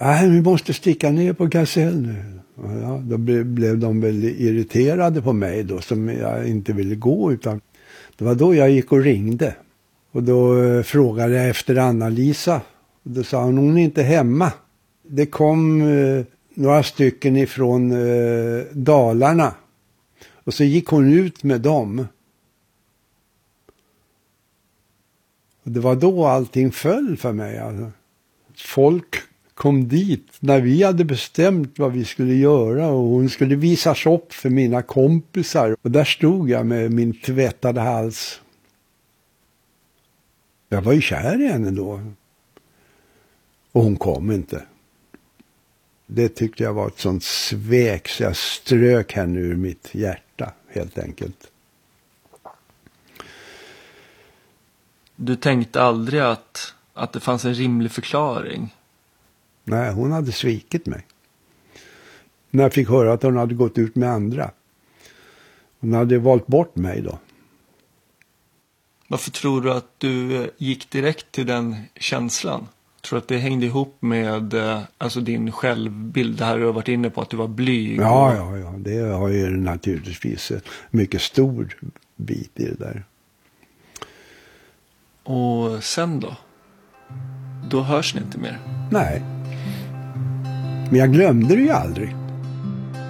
Vi måste sticka ner på Gasell nu. Ja, då blev de väldigt irriterade på mig då, som jag inte ville gå, utan det var då jag gick och ringde. Och då frågade jag efter Anna-Lisa. Och då sa hon är inte hemma. Det kom några stycken ifrån Dalarna. Och så gick hon ut med dem. Och det var då allting föll för mig. Alltså. Folk kom dit när vi hade bestämt vad vi skulle göra. Och hon skulle visas upp för mina kompisar. Och där stod jag med min tvättade hals. Jag var ju kär i henne då. Och hon kom inte. Det tyckte jag var ett sånt svek, så jag strök henne ur mitt hjärta, helt enkelt. Du tänkte aldrig att det fanns en rimlig förklaring? Nej, hon hade svikit mig. När jag fick höra att hon hade gått ut med andra. Hon hade valt bort mig då. Varför tror du att du gick direkt till den känslan? Tror du att det hängde ihop med alltså din självbild? Det här du har varit inne på, att du var blyg. Ja. Det har ju naturligtvis en mycket stor bit i det där. Och sen då? Då hörs ni inte mer? Nej. Men jag glömde det ju aldrig.